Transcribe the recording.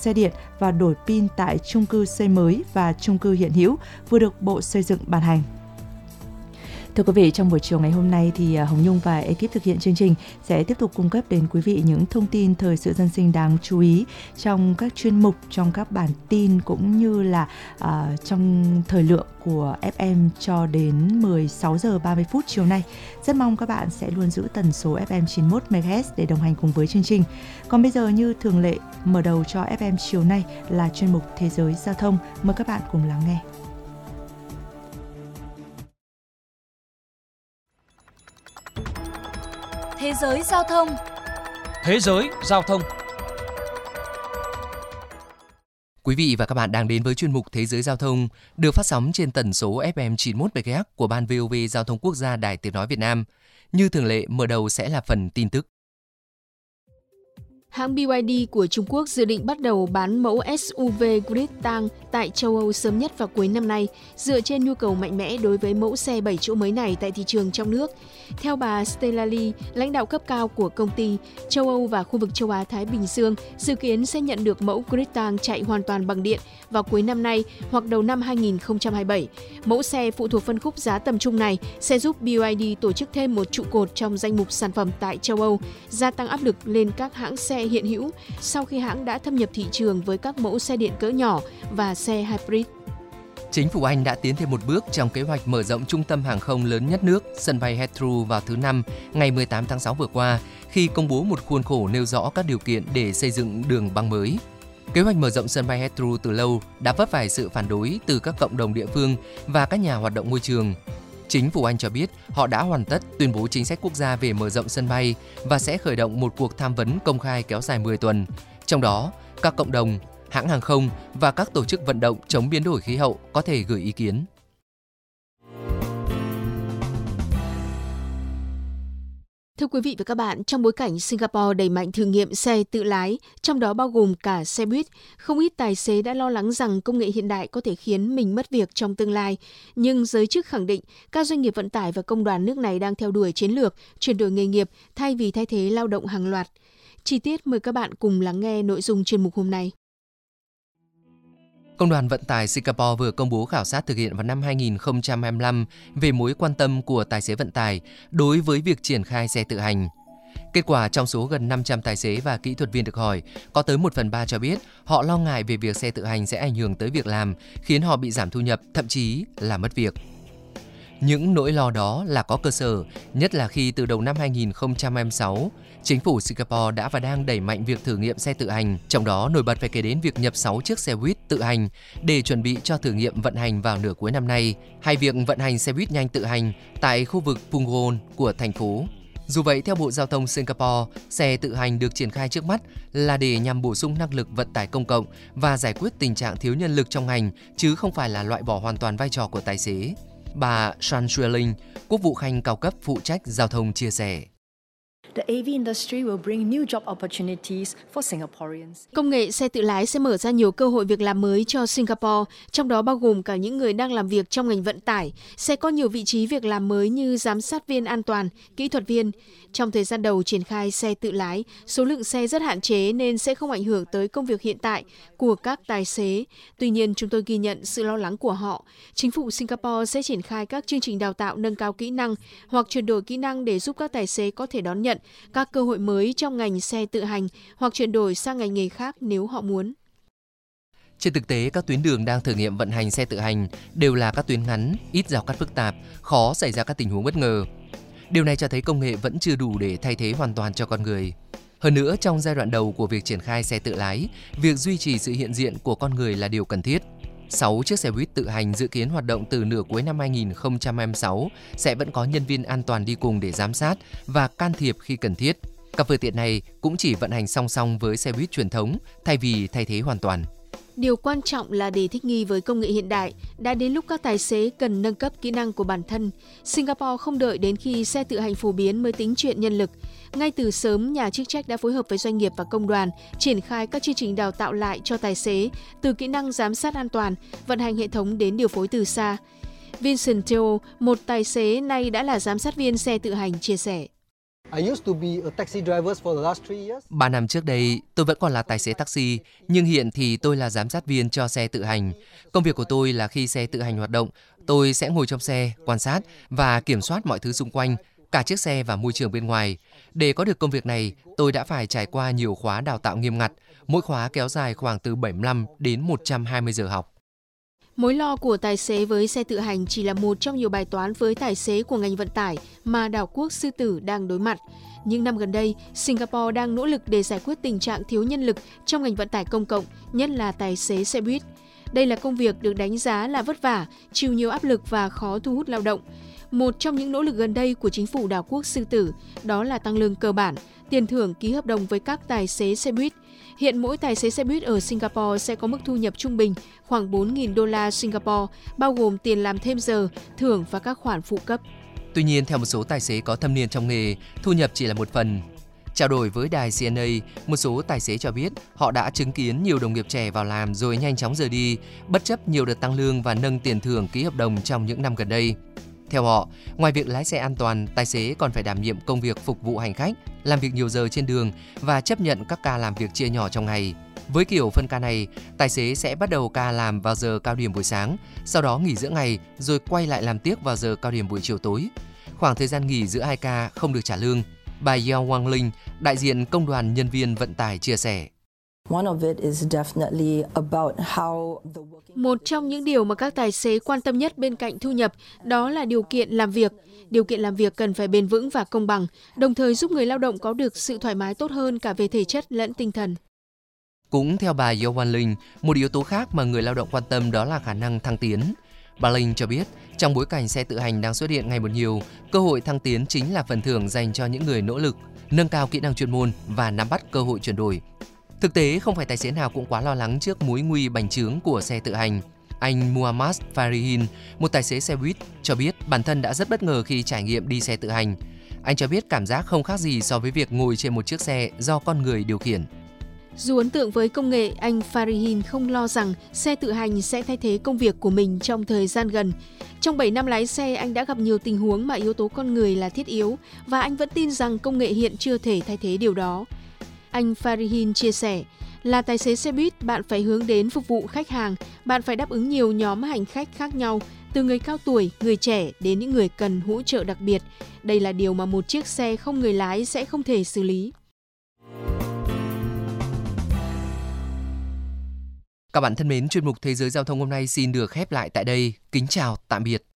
xe điện và đổi pin tại chung cư xây mới và chung cư hiện hữu vừa được Bộ Xây dựng ban hành. Thưa quý vị, trong buổi chiều ngày hôm nay thì Hồng Nhung và ekip thực hiện chương trình sẽ tiếp tục cung cấp đến quý vị những thông tin thời sự dân sinh đáng chú ý trong các chuyên mục, trong các bản tin cũng như là trong thời lượng của FM cho đến 16 giờ 30 phút chiều nay. Rất mong các bạn sẽ luôn giữ tần số FM 91 MHz để đồng hành cùng với chương trình. Còn bây giờ như thường lệ, mở đầu cho FM chiều nay là chuyên mục Thế giới giao thông. Mời các bạn cùng lắng nghe. Thế giới giao thông. Thế giới giao thông. Quý vị và các bạn đang đến với chuyên mục Thế giới giao thông được phát sóng trên tần số FM 91 MHz của Ban VOV Giao thông Quốc gia Đài Tiếng nói Việt Nam. Như thường lệ, mở đầu sẽ là phần tin tức. Hãng BYD của Trung Quốc dự định bắt đầu bán mẫu SUV Grandtang tại châu Âu sớm nhất vào cuối năm nay, dựa trên nhu cầu mạnh mẽ đối với mẫu xe 7 chỗ mới này tại thị trường trong nước. Theo bà Stella Lee, lãnh đạo cấp cao của công ty, châu Âu và khu vực châu Á-Thái Bình Dương dự kiến sẽ nhận được mẫu Grandtang chạy hoàn toàn bằng điện vào cuối năm nay hoặc đầu năm 2027. Mẫu xe phụ thuộc phân khúc giá tầm trung này sẽ giúp BYD tổ chức thêm một trụ cột trong danh mục sản phẩm tại châu Âu, gia tăng áp lực lên các hãng xe hiện hữu sau khi hãng đã thâm nhập thị trường với các mẫu xe điện cỡ nhỏ và xe hybrid. Chính phủ Anh đã tiến thêm một bước trong kế hoạch mở rộng trung tâm hàng không lớn nhất nước, sân bay Heathrow vào thứ Năm, ngày 18 tháng 6 vừa qua, khi công bố một khuôn khổ nêu rõ các điều kiện để xây dựng đường băng mới. Kế hoạch mở rộng sân bay Heathrow từ lâu đã vấp phải sự phản đối từ các cộng đồng địa phương và các nhà hoạt động môi trường. Chính phủ Anh cho biết họ đã hoàn tất tuyên bố chính sách quốc gia về mở rộng sân bay và sẽ khởi động một cuộc tham vấn công khai kéo dài 10 tuần. Trong đó, các cộng đồng, hãng hàng không và các tổ chức vận động chống biến đổi khí hậu có thể gửi ý kiến. Thưa quý vị và các bạn, trong bối cảnh Singapore đẩy mạnh thử nghiệm xe tự lái, trong đó bao gồm cả xe buýt, không ít tài xế đã lo lắng rằng công nghệ hiện đại có thể khiến mình mất việc trong tương lai. Nhưng giới chức khẳng định, các doanh nghiệp vận tải và công đoàn nước này đang theo đuổi chiến lược chuyển đổi nghề nghiệp thay vì thay thế lao động hàng loạt. Chi tiết mời các bạn cùng lắng nghe nội dung chuyên mục hôm nay. Công đoàn Vận tải Singapore vừa công bố khảo sát thực hiện vào năm 2025 về mối quan tâm của tài xế vận tải đối với việc triển khai xe tự hành. Kết quả trong số gần 500 tài xế và kỹ thuật viên được hỏi, có tới 1/3 cho biết họ lo ngại về việc xe tự hành sẽ ảnh hưởng tới việc làm, khiến họ bị giảm thu nhập, thậm chí là mất việc. Những nỗi lo đó là có cơ sở, nhất là khi từ đầu năm 2026, chính phủ Singapore đã và đang đẩy mạnh việc thử nghiệm xe tự hành, trong đó nổi bật phải kể đến việc nhập 6 chiếc xe buýt tự hành để chuẩn bị cho thử nghiệm vận hành vào nửa cuối năm nay, hay việc vận hành xe buýt nhanh tự hành tại khu vực Punggol của thành phố. Dù vậy, theo Bộ Giao thông Singapore, xe tự hành được triển khai trước mắt là để nhằm bổ sung năng lực vận tải công cộng và giải quyết tình trạng thiếu nhân lực trong ngành, chứ không phải là loại bỏ hoàn toàn vai trò của tài xế. Bà Shan Shueling, Quốc vụ Khanh cao cấp phụ trách giao thông chia sẻ. Công nghệ xe tự lái sẽ mở ra nhiều cơ hội việc làm mới cho Singapore, trong đó bao gồm cả những người đang làm việc trong ngành vận tải. Sẽ có nhiều vị trí việc làm mới như giám sát viên an toàn, kỹ thuật viên. Trong thời gian đầu triển khai xe tự lái, số lượng xe rất hạn chế nên sẽ không ảnh hưởng tới công việc hiện tại của các tài xế. Tuy nhiên, chúng tôi ghi nhận sự lo lắng của họ. Chính phủ Singapore sẽ triển khai các chương trình đào tạo nâng cao kỹ năng hoặc chuyển đổi kỹ năng để giúp các tài xế có thể đón nhận các cơ hội mới trong ngành xe tự hành hoặc chuyển đổi sang ngành nghề khác nếu họ muốn. Trên thực tế, các tuyến đường đang thử nghiệm vận hành xe tự hành đều là các tuyến ngắn, ít giao cắt phức tạp, khó xảy ra các tình huống bất ngờ. Điều này cho thấy công nghệ vẫn chưa đủ để thay thế hoàn toàn cho con người. Hơn nữa, trong giai đoạn đầu của việc triển khai xe tự lái, việc duy trì sự hiện diện của con người là điều cần thiết. 6 chiếc xe buýt tự hành dự kiến hoạt động từ nửa cuối năm 2026 sẽ vẫn có nhân viên an toàn đi cùng để giám sát và can thiệp khi cần thiết. Các phương tiện này cũng chỉ vận hành song song với xe buýt truyền thống thay vì thay thế hoàn toàn. Điều quan trọng là để thích nghi với công nghệ hiện đại, đã đến lúc các tài xế cần nâng cấp kỹ năng của bản thân. Singapore không đợi đến khi xe tự hành phổ biến mới tính chuyện nhân lực. Ngay từ sớm, nhà chức trách đã phối hợp với doanh nghiệp và công đoàn, triển khai các chương trình đào tạo lại cho tài xế, từ kỹ năng giám sát an toàn, vận hành hệ thống đến điều phối từ xa. Vincent Teo, một tài xế nay đã là giám sát viên xe tự hành, chia sẻ. 3 năm trước đây, tôi vẫn còn là tài xế taxi, nhưng hiện thì tôi là giám sát viên cho xe tự hành. Công việc của tôi là khi xe tự hành hoạt động, tôi sẽ ngồi trong xe, quan sát và kiểm soát mọi thứ xung quanh, cả chiếc xe và môi trường bên ngoài. Để có được công việc này, tôi đã phải trải qua nhiều khóa đào tạo nghiêm ngặt, mỗi khóa kéo dài khoảng từ 75 đến 120 giờ học. Mối lo của tài xế với xe tự hành chỉ là một trong nhiều bài toán với tài xế của ngành vận tải mà đảo quốc Sư Tử đang đối mặt. Những năm gần đây, Singapore đang nỗ lực để giải quyết tình trạng thiếu nhân lực trong ngành vận tải công cộng, nhất là tài xế xe buýt. Đây là công việc được đánh giá là vất vả, chịu nhiều áp lực và khó thu hút lao động. Một trong những nỗ lực gần đây của chính phủ đảo quốc Sư Tử đó là tăng lương cơ bản, tiền thưởng ký hợp đồng với các tài xế xe buýt. Hiện mỗi tài xế xe buýt ở Singapore sẽ có mức thu nhập trung bình khoảng 4.000 đô la Singapore, bao gồm tiền làm thêm giờ, thưởng và các khoản phụ cấp. Tuy nhiên, theo một số tài xế có thâm niên trong nghề, thu nhập chỉ là một phần. Trao đổi với đài CNA, một số tài xế cho biết họ đã chứng kiến nhiều đồng nghiệp trẻ vào làm rồi nhanh chóng rời đi, bất chấp nhiều đợt tăng lương và nâng tiền thưởng ký hợp đồng trong những năm gần đây. Theo họ, ngoài việc lái xe an toàn, tài xế còn phải đảm nhiệm công việc phục vụ hành khách, làm việc nhiều giờ trên đường và chấp nhận các ca làm việc chia nhỏ trong ngày. Với kiểu phân ca này, tài xế sẽ bắt đầu ca làm vào giờ cao điểm buổi sáng, sau đó nghỉ giữa ngày rồi quay lại làm tiếp vào giờ cao điểm buổi chiều tối. Khoảng thời gian nghỉ giữa 2 ca không được trả lương. Bà Yeo Wang Linh, đại diện Công đoàn Nhân viên Vận tải chia sẻ. Một trong những điều mà các tài xế quan tâm nhất bên cạnh thu nhập đó là điều kiện làm việc. Điều kiện làm việc cần phải bền vững và công bằng, đồng thời giúp người lao động có được sự thoải mái tốt hơn cả về thể chất lẫn tinh thần. Cũng theo bà Yeo Wang Linh, một yếu tố khác mà người lao động quan tâm đó là khả năng thăng tiến. Bà Linh cho biết, trong bối cảnh xe tự hành đang xuất hiện ngày một nhiều, cơ hội thăng tiến chính là phần thưởng dành cho những người nỗ lực, nâng cao kỹ năng chuyên môn và nắm bắt cơ hội chuyển đổi. Thực tế, không phải tài xế nào cũng quá lo lắng trước mối nguy bành trướng của xe tự hành. Anh Muhammad Farihin, một tài xế xe buýt, cho biết bản thân đã rất bất ngờ khi trải nghiệm đi xe tự hành. Anh cho biết cảm giác không khác gì so với việc ngồi trên một chiếc xe do con người điều khiển. Dù ấn tượng với công nghệ, anh Farihin không lo rằng xe tự hành sẽ thay thế công việc của mình trong thời gian gần. Trong 7 năm lái xe, anh đã gặp nhiều tình huống mà yếu tố con người là thiết yếu và anh vẫn tin rằng công nghệ hiện chưa thể thay thế điều đó. Anh Farihin chia sẻ, là tài xế xe buýt, bạn phải hướng đến phục vụ khách hàng, bạn phải đáp ứng nhiều nhóm hành khách khác nhau, từ người cao tuổi, người trẻ đến những người cần hỗ trợ đặc biệt. Đây là điều mà một chiếc xe không người lái sẽ không thể xử lý. Các bạn thân mến, chuyên mục Thế giới Giao thông hôm nay xin được khép lại tại đây. Kính chào, tạm biệt.